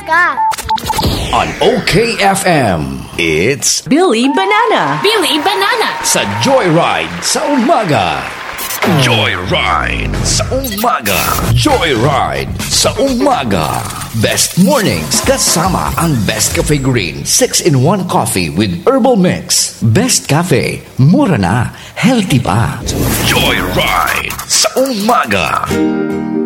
ka. On OKFM, it's Billy Banana. Billy Banana. sa Joyride sa umaga. Joyride sa umaga. Joyride sa umaga. Best mornings kasama ang Best Cafe Green 6-in-1 coffee with herbal mix. Best Cafe, mura na, healthy pa. Joyride sa umaga.